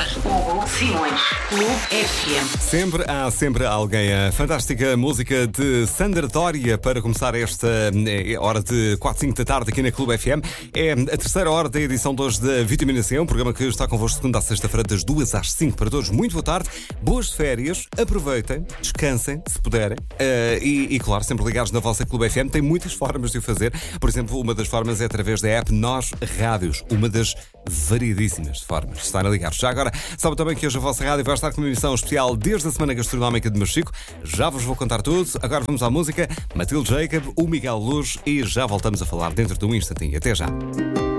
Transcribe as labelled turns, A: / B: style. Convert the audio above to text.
A: apresentar Hugo Simões, Clube FM.
B: Sempre há alguém. A fantástica música de Sandra Dória para começar esta hora de 4, 5 da tarde aqui na Clube FM. É a terceira hora da edição de hoje da Vitamina C, um programa que está convosco de segunda a sexta-feira das 2 às 5 para todos. Muito boa tarde, boas férias, aproveitem, descansem, se puderem. E claro, sempre ligados na vossa Clube FM. Tem muitas formas de o fazer. Por exemplo, uma das formas é através da app Nós Rádios. Uma das variedíssimas formas de estar a ligar. Já agora, sabe também que hoje a vossa rádio vai estar com uma emissão especial desde a Semana Gastronómica de Machico. Já vos vou contar tudo. Agora vamos à música. Matilde Jacob, o Miguel Luz e já voltamos a falar dentro de um instantinho. Até já.